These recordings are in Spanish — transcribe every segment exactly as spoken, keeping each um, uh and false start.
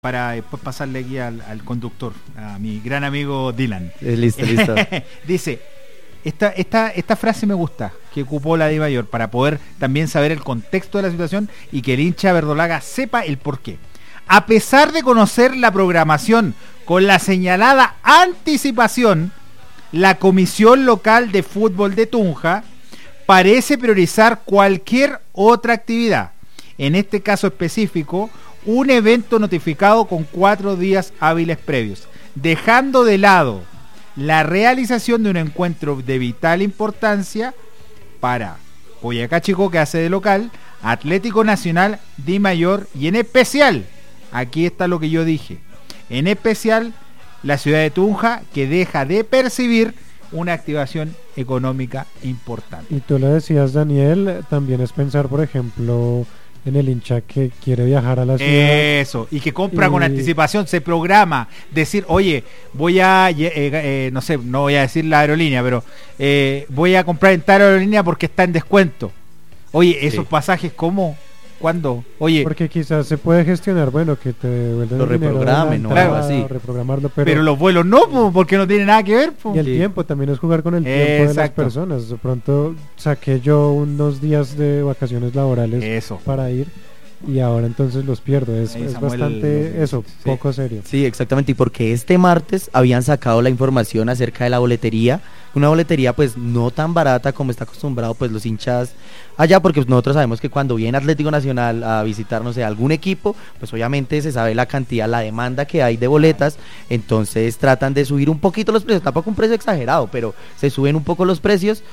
para después pasarle aquí al, al conductor, a mi gran amigo Dylan. Eh, listo, listo. Dice, esta, esta, esta frase me gusta, que ocupó la Dimayor, para poder también saber el contexto de la situación y que el hincha verdolaga sepa el porqué. A pesar de conocer la programación con la señalada anticipación, la Comisión Local de Fútbol de Tunja parece priorizar cualquier otra actividad. En este caso específico, un evento notificado con cuatro días hábiles previos, dejando de lado la realización de un encuentro de vital importancia para Boyacá Chico, que hace de local, Atlético Nacional, Dimayor y en especial, aquí está lo que yo dije, en especial la ciudad de Tunja, que deja de percibir una activación económica importante. Y tú lo decías, Daniel, también es pensar, por ejemplo, en el hincha que quiere viajar a la ciudad. Eso, y que compra y... con anticipación, se programa, decir, oye, voy a, eh, eh, no sé, no voy a decir la aerolínea, pero eh, voy a comprar en tal aerolínea porque está en descuento. Oye, esos sí. pasajes, ¿cómo? ¿Cuándo? Oye, porque quizás se puede gestionar, bueno, que te devuelvan lo el dinero reprogramen, ¿no? Claro, así. Reprogramarlo, pero, pero los vuelos no, po, porque no tiene nada que ver. Po. Y el sí. tiempo, también es jugar con el tiempo Exacto. de las personas. De pronto saqué yo unos días de vacaciones laborales eso. para ir y ahora entonces los pierdo. Es, es bastante lo... eso, sí. poco serio. Sí, exactamente, y porque este martes habían sacado la información acerca de la boletería, una boletería pues no tan barata como está acostumbrado pues los hinchas allá, porque nosotros sabemos que cuando viene Atlético Nacional a visitar, no sé, algún equipo, pues obviamente se sabe la cantidad, la demanda que hay de boletas, entonces tratan de subir un poquito los precios, tampoco un precio exagerado, pero se suben un poco los precios,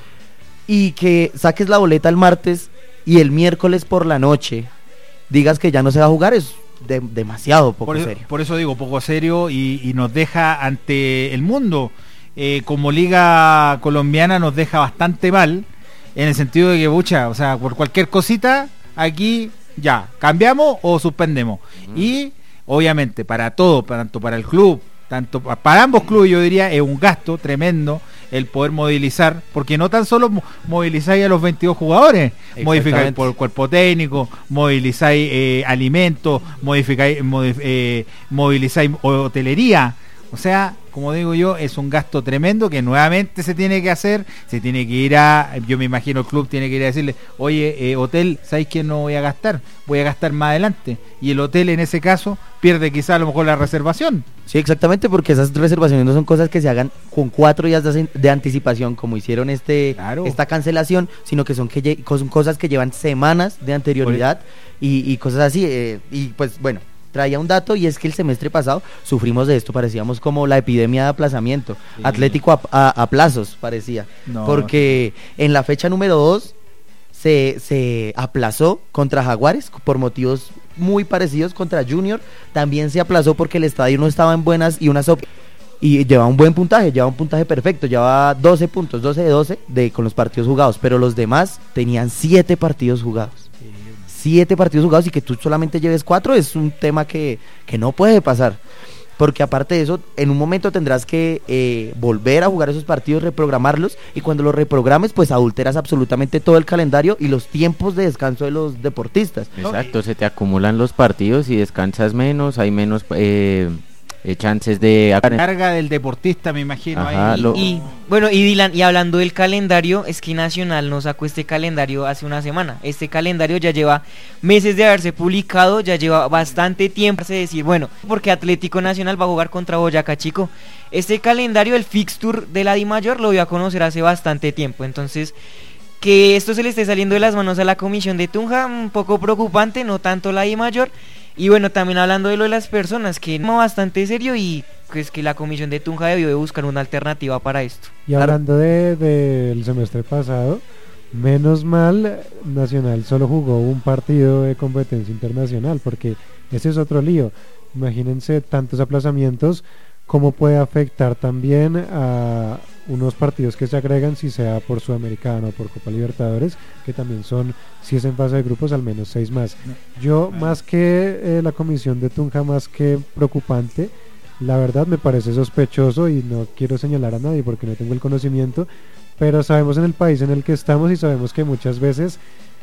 y que saques la boleta el martes y el miércoles por la noche digas que ya no se va a jugar es de, demasiado poco por eso, serio. Por eso digo, poco serio, y, y nos deja ante el mundo, eh, como liga colombiana nos deja bastante mal, en el sentido de que, bucha, o sea, por cualquier cosita, aquí ya, cambiamos o suspendemos. Mm. Y obviamente para todo, tanto para el club, tanto para ambos clubes, yo diría, es un gasto tremendo el poder movilizar, porque no tan solo movilizáis a los veintidós jugadores, modificáis por el cuerpo técnico, movilizáis eh, alimentos, modificáis, modif eh, movilizáis hotelería, o sea, como digo yo, es un gasto tremendo que nuevamente se tiene que hacer, se tiene que ir a, yo me imagino el club tiene que ir a decirle, oye, eh, hotel, ¿sabéis que no voy a gastar? Voy a gastar más adelante, y el hotel en ese caso pierde quizá a lo mejor la reservación. Sí, exactamente, porque esas reservaciones no son cosas que se hagan con cuatro días de, de anticipación, como hicieron este claro. esta cancelación, sino que son, que son cosas que llevan semanas de anterioridad y, y cosas así, eh, y pues bueno, traía un dato, y es que el semestre pasado sufrimos de esto, parecíamos como la epidemia de aplazamiento, sí. Atlético a, a, a plazos parecía, no. porque en la fecha número dos se, se aplazó contra Jaguares por motivos muy parecidos, contra Junior también se aplazó porque el estadio no estaba en buenas y una sopa, y lleva un buen puntaje, lleva un puntaje perfecto, lleva doce puntos, doce de doce de, con los partidos jugados, pero los demás tenían siete partidos jugados. Siete partidos jugados y que tú solamente lleves cuatro es un tema que, que no puede pasar, porque aparte de eso, en un momento tendrás que eh, volver a jugar esos partidos, reprogramarlos, y cuando los reprogrames, pues adulteras absolutamente todo el calendario y los tiempos de descanso de los deportistas. Exacto, se te acumulan los partidos y descansas menos, hay menos eh, eh, chances de... Carga del deportista, me imagino. Ajá, ahí. Lo... Y bueno, y Dylan, y hablando del calendario, es que Nacional nos sacó este calendario hace una semana. Este calendario ya lleva meses de haberse publicado, ya lleva bastante tiempo de decir, bueno, porque Atlético Nacional va a jugar contra Boyacá Chico. Este calendario, el fixture de la Dimayor, lo dio a conocer hace bastante tiempo, entonces que esto se le esté saliendo de las manos a la comisión de Tunja, un poco preocupante, no tanto la Dimayor. Y bueno, también hablando de lo de las personas, que es bastante serio, y pues que la comisión de Tunja debió de buscar una alternativa para esto. Y hablando de, de, del semestre pasado, menos mal Nacional solo jugó un partido de competencia internacional, porque ese es otro lío. Imagínense tantos aplazamientos, cómo puede afectar también a unos partidos que se agregan, si sea por Sudamericano o por Copa Libertadores, que también son, si es en fase de grupos, al menos seis más. Yo, más que eh, la comisión de Tunja, más que preocupante, la verdad me parece sospechoso, y no quiero señalar a nadie porque no tengo el conocimiento, pero sabemos en el país en el que estamos, y sabemos que muchas veces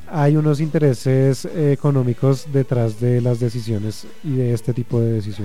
hay unos intereses eh, económicos detrás de las decisiones y de este tipo de decisiones.